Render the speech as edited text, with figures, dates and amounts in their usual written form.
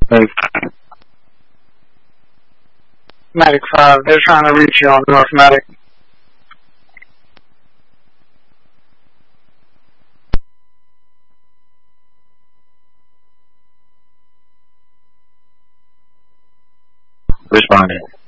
Thanks. Medic 5, they're trying to reach you on North Medic. Responding.